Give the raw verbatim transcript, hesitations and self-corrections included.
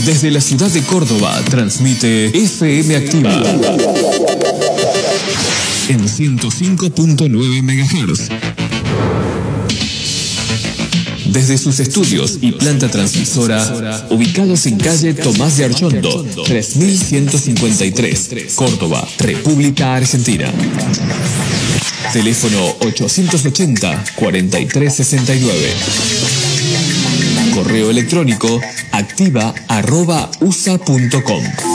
Desde la ciudad de Córdoba transmite F M Activa en ciento cinco punto nueve megahertz. Desde sus estudios y planta transmisora, ubicados en calle Tomás de Archondo, tres mil ciento cincuenta y tres, Córdoba, República Argentina. Teléfono ochocientos ochenta, cuarenta y tres sesenta y nueve. Correo electrónico activa arroba usa punto com.